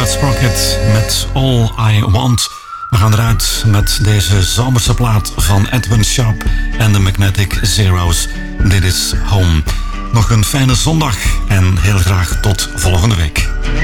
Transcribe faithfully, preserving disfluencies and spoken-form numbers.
Sprocket met All I Want. We gaan eruit met deze zomerse plaat van Edwin Sharp en de Magnetic Zeros. Dit is Home. Nog een fijne zondag en heel graag tot volgende week.